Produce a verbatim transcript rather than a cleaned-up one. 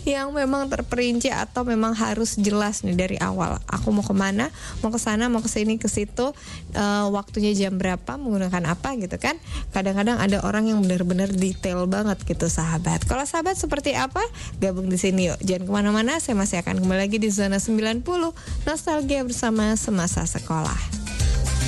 yang memang terperinci atau memang harus jelas nih dari awal. Aku mau kemana, mau ke sana, mau ke sini, ke situ, uh, waktunya jam berapa, menggunakan apa gitu kan. Kadang-kadang ada orang yang benar-benar detail banget gitu sahabat. Kalau sahabat seperti apa? Gabung di sini yuk. Jangan kemana-mana, saya masih akan kembali lagi di Zona sembilan puluh Nostalgia bersama Semasa Sekolah.